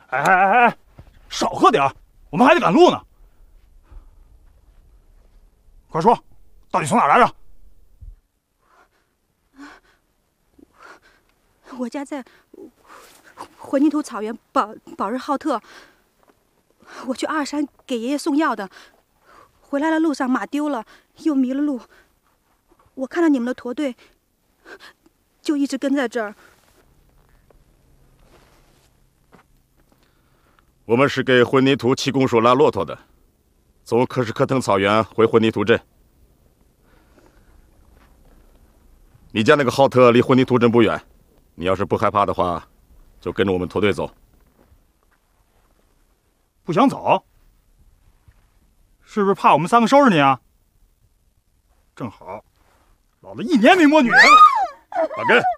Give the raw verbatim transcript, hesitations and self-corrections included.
哎哎哎哎，少喝点，我们还得赶路呢。快说，到底从哪儿来的？ 我家在混凝土草原宝宝日浩特。我去阿尔山给爷爷送药的，回来的路上马丢了，又迷了路。我看到你们的驼队，就一直跟在这儿。 我们是给混凝土气功术拉骆驼的，从科什克腾草原回混凝土镇。你家那个浩特离混凝土镇不远，你要是不害怕的话，就跟着我们驼队走。 不想走？是不是怕我们三个收拾你啊？正好，老子一年没摸女人了。 把根。